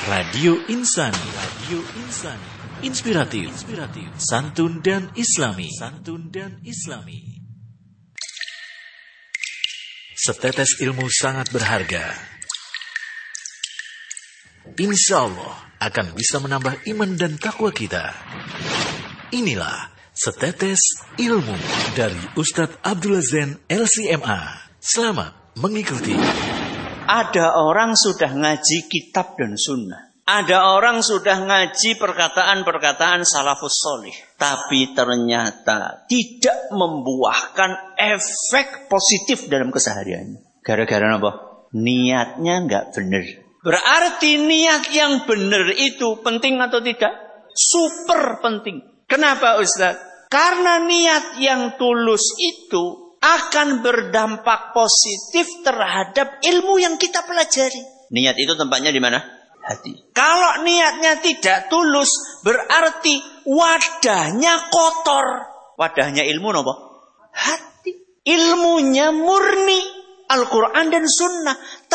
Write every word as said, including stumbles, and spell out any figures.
Radio Insani, Radio Insani, inspiratif, inspiratif, santun dan islami, santun dan islami. Setetes ilmu sangat berharga. Insya Allah akan bisa menambah iman dan takwa kita. Inilah Setetes Ilmu dari Ustadz Abdullah Zain L C M A. Selamat mengikuti. Ada orang sudah ngaji kitab dan sunnah. Ada orang sudah ngaji perkataan-perkataan salafus solih. Tapi ternyata tidak membuahkan efek positif dalam kesehariannya. Gara-gara apa? Niatnya nggak benar. Berarti niat yang benar itu penting atau tidak? Super penting. Kenapa Ustaz? Karena niat yang tulus itu akan berdampak positif terhadap ilmu yang kita pelajari. Niat itu tempatnya di mana? Hati. Kalau niatnya tidak tulus, berarti wadahnya kotor. Wadahnya ilmu apa? Hati. Ilmunya murni Al-Quran dan Sunnah.